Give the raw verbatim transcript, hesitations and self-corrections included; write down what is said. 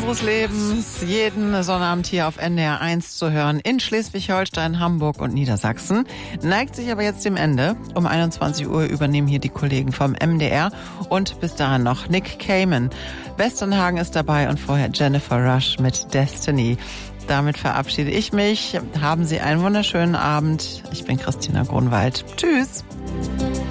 unseres Lebens, jeden Sonnabend hier auf N D R eins zu hören in Schleswig-Holstein, Hamburg und Niedersachsen. Neigt sich aber jetzt dem Ende. Um einundzwanzig Uhr übernehmen hier die Kollegen vom M D R und bis dahin noch Nick Cayman. Westernhagen ist dabei und vorher Jennifer Rush mit Destiny. Damit verabschiede ich mich. Haben Sie einen wunderschönen Abend. Ich bin Christina Grunwald. Tschüss.